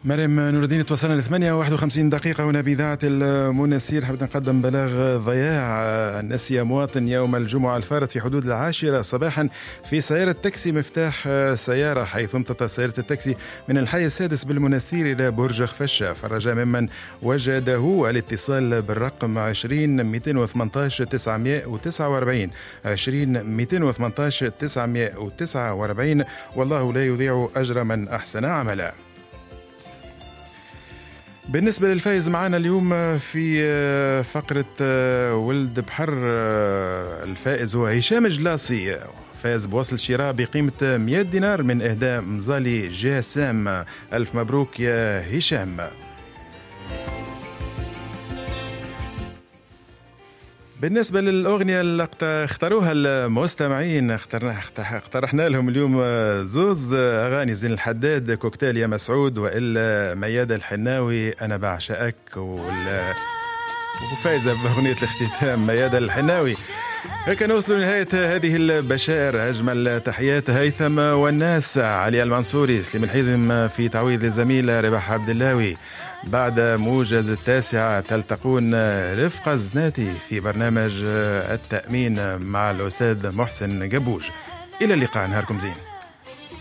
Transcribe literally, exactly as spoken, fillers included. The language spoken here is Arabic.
مريم نور الدين، توصلنا ل ثمانية وواحد وخمسين دقيقة هنا بإذاعة المنسير. حبيت نقدم بلاغ ضياع نسي مواطن يوم الجمعة الفارط في حدود العاشرة صباحا في سيارة تاكسي مفتاح سيارة، حيث امتطت سيارة التاكسي من الحي السادس بالمنسير إلى برج خفشة. الرجاء ممن وجده الاتصال بالرقم عشرين مئتين وثمانية عشر تسعمئة وتسعة وأربعين عشرين مئتين وثمانية عشر تسعمئة وتسعة وأربعين، والله لا يضيع أجر من أحسن عملا. بالنسبة للفائز معنا اليوم في فقرة ولد بحر، الفائز هو هشام جلاصي، فائز بوصل شراء بقيمة مئة دينار من إهداء مزالي جاسام. ألف مبروك يا هشام. بالنسبة للأغنية اللي اختاروها المستمعين، اقترحنا لهم اليوم زوز أغاني: زين الحداد كوكتيل يا مسعود، وإلا ميادة الحناوي أنا بعشقك، وفايزة بأغنية الاختتام ميادة الحناوي. هكا نوصل لنهاية هذه البشائر. أجمل تحيات هيثم والناس، علي المنصوري، سليم الحيثم في تعويض الزميل رباح عبد اللاوي. بعد موجز التاسعة تلتقون رفقة زناتي في برنامج التأمين مع الأستاذ محسن جبوج. إلى اللقاء، نهاركم زين.